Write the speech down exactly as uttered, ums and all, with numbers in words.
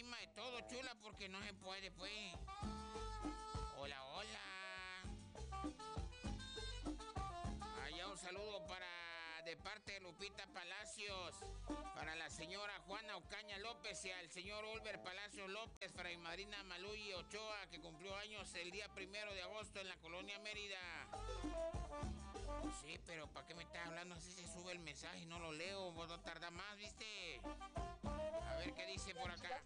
encima de todo, chula, porque no se puede, pues. Hola, hola. Allá un saludo para, de parte de Lupita Palacios, para la señora Juana Ocaña López y al señor Olver Palacios López, para mi madrina Maluyi Ochoa, que cumplió años el día primero de agosto en la colonia Mérida. Sí, pero ¿para qué me estás hablando así? Se sube el mensaje y no lo leo, vos no tarda más, ¿viste? A ver qué dice por acá.